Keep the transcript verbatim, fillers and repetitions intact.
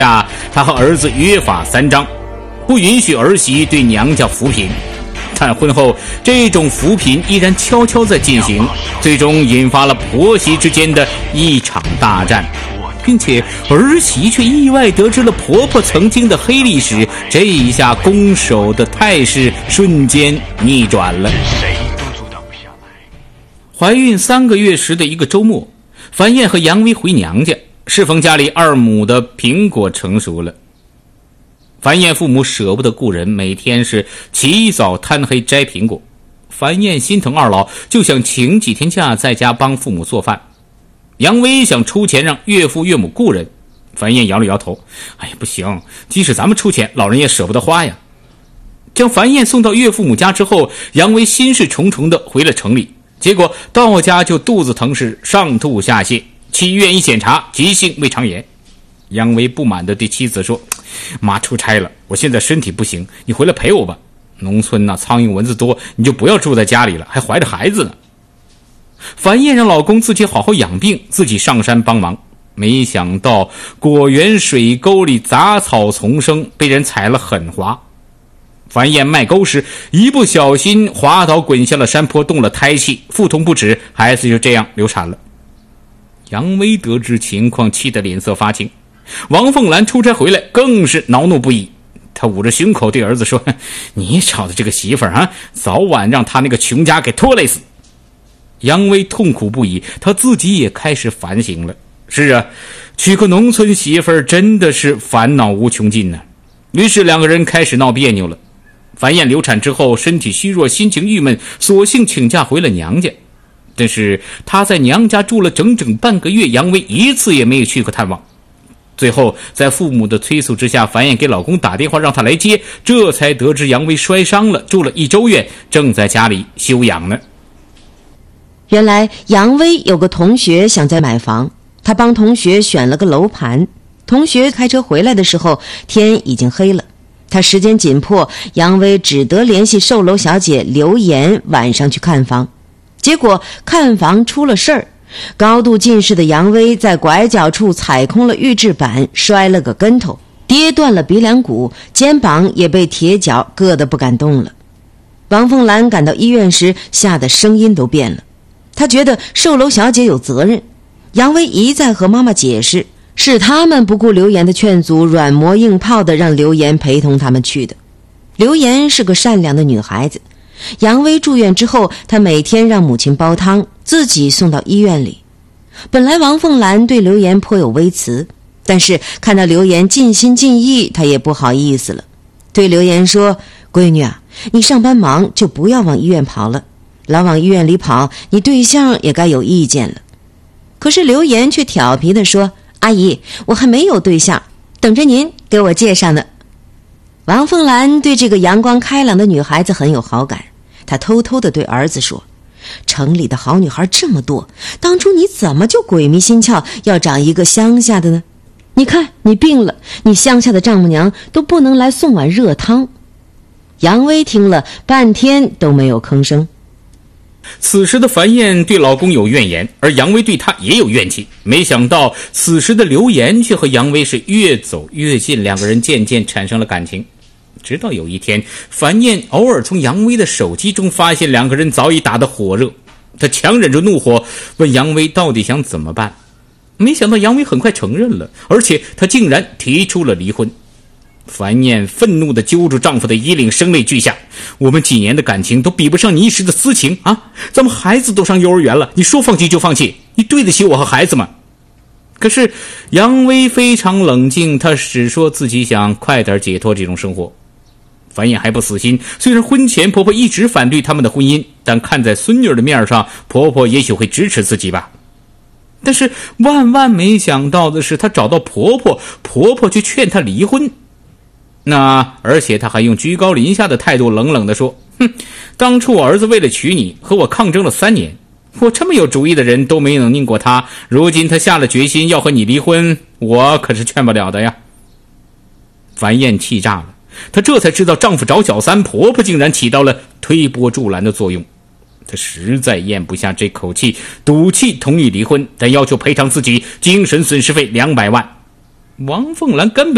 下，他和儿子约法三章，不允许儿媳对娘家扶贫。但婚后这种扶贫依然悄悄在进行，最终引发了婆媳之间的一场大战，并且儿媳却意外得知了婆婆曾经的黑历史，这一下攻守的态势瞬间逆转了。怀孕三个月时的一个周末，樊燕和杨威回娘家，适逢家里二亩的苹果成熟了。樊燕父母舍不得故人，每天是起早贪黑摘苹果。樊燕心疼二老，就想请几天假在家帮父母做饭。杨威想出钱让岳父岳母雇人，樊燕摇了摇头，哎呀，不行，即使咱们出钱，老人也舍不得花呀。将樊燕送到岳父母家之后，杨威心事重重地回了城里，结果到家就肚子疼时上吐下泻，去医院一检查，急性胃肠炎。杨威不满地对妻子说，妈出差了，我现在身体不行，你回来陪我吧。农村呐、啊，苍蝇蚊子多，你就不要住在家里了，还怀着孩子呢。樊燕让老公自己好好养病，自己上山帮忙。没想到果园水沟里杂草丛生，被人踩了很滑。樊燕卖钩时一不小心滑倒滚下了山坡，动了胎气，腹痛不止，孩子就这样流产了。杨威得知情况，气得脸色发青。王凤兰出差回来更是恼怒不已，他捂着胸口对儿子说，你找的这个媳妇儿啊，早晚让他那个穷家给拖累死。杨威痛苦不已，他自己也开始反省了。是啊，娶个农村媳妇儿真的是烦恼无穷尽呢、啊。于是两个人开始闹别扭了。樊燕流产之后身体虚弱，心情郁闷，索性请假回了娘家。但是她在娘家住了整整半个月，杨威一次也没有去过探望。最后在父母的催促之下，樊燕给老公打电话让他来接，这才得知杨威摔伤了，住了一周院，正在家里休养呢。 原来杨威有个同学想在买房，他帮同学选了个楼盘。同学开车回来的时候，天已经黑了，他时间紧迫，杨威只得联系售楼小姐刘岩晚上去看房。结果看房出了事儿，高度近视的杨威在拐角处踩空了预制板，摔了个跟头，跌断了鼻梁骨，肩膀也被铁脚硌得不敢动了。王凤兰赶到医院时，吓得声音都变了。她觉得售楼小姐有责任，杨威一再和妈妈解释，是他们不顾刘岩的劝阻，软磨硬泡的让刘岩陪同他们去的。刘岩是个善良的女孩子，杨威住院之后，她每天让母亲煲汤，自己送到医院里。本来王凤兰对刘岩颇有微词，但是看到刘岩尽心尽意，她也不好意思了，对刘岩说，闺女啊，你上班忙就不要往医院跑了，老往医院里跑，你对象也该有意见了。可是刘岩却调皮地说，阿姨，我还没有对象，等着您给我介绍呢。王凤兰对这个阳光开朗的女孩子很有好感，她偷偷地对儿子说，城里的好女孩这么多，当初你怎么就鬼迷心窍要找一个乡下的呢？你看你病了，你乡下的丈母娘都不能来送碗热汤。杨威听了半天都没有吭声。 此时的樊燕对老公有怨言，而杨威对她也有怨气。没想到此时的刘岩却和杨威是越走越近，两个人渐渐产生了感情。直到有一天，樊燕偶尔从杨威的手机中发现两个人早已打得火热，她强忍着怒火问杨威到底想怎么办。没想到杨威很快承认了，而且他竟然提出了离婚。樊燕愤怒地揪住丈夫的衣领，声泪俱下，我们几年的感情都比不上你一时的私情啊！咱们孩子都上幼儿园了，你说放弃就放弃，你对得起我和孩子吗？可是杨威非常冷静，他只说自己想快点解脱这种生活。樊燕还不死心，虽然婚前婆婆一直反对他们的婚姻，但看在孙女的面上，婆婆也许会支持自己吧。但是万万没想到的是，她找到婆婆，婆婆却劝她离婚。那而且她还用居高临下的态度冷冷地说，哼，当初我儿子为了娶你和我抗争了三年，我这么有主意的人都没能拧过他，如今他下了决心要和你离婚，我可是劝不了的呀。樊燕气炸了，她这才知道丈夫找小三，婆婆竟然起到了推波助澜的作用。她实在咽不下这口气，赌气同意离婚，但要求赔偿自己精神损失费两百万。王凤兰根本